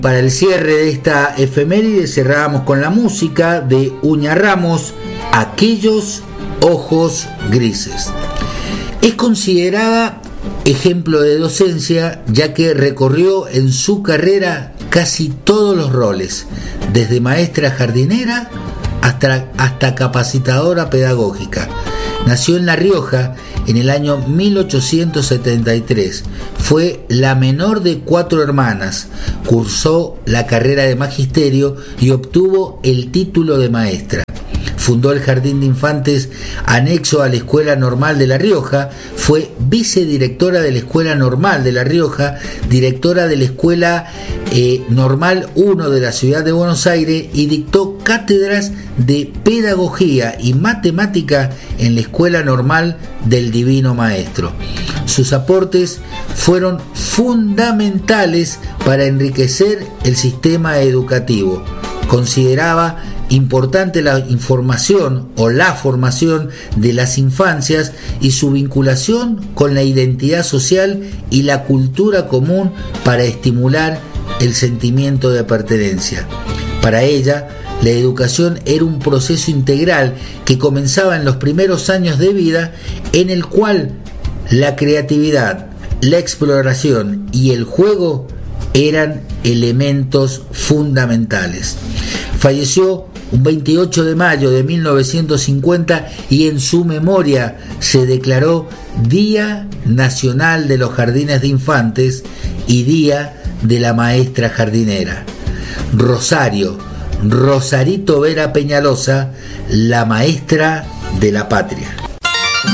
Para el cierre de esta efeméride cerramos con la música de Uña Ramos, Aquellos ojos grises. Es considerada ejemplo de docencia, ya que recorrió en su carrera casi todos los roles, desde maestra jardinera hasta capacitadora pedagógica. Nació en La Rioja en el año 1873. Fue la menor de 4 hermanas. Cursó la carrera de magisterio y obtuvo el título de maestra. Fundó el Jardín de Infantes anexo a la Escuela Normal de La Rioja, fue vicedirectora de la Escuela Normal de La Rioja, directora de la Escuela Normal 1 de la Ciudad de Buenos Aires y dictó cátedras de Pedagogía y Matemática en la Escuela Normal del Divino Maestro. Sus aportes fueron fundamentales para enriquecer el sistema educativo. Consideraba importante la información o la formación de las infancias y su vinculación con la identidad social y la cultura común para estimular el sentimiento de pertenencia. Para ella, la educación era un proceso integral que comenzaba en los primeros años de vida, en el cual la creatividad, la exploración y el juego eran elementos fundamentales. Falleció un 28 de mayo de 1950 y en su memoria se declaró Día Nacional de los Jardines de Infantes y Día de la Maestra Jardinera. Rosario, Rosarito Vera Peñalosa, la maestra de la patria.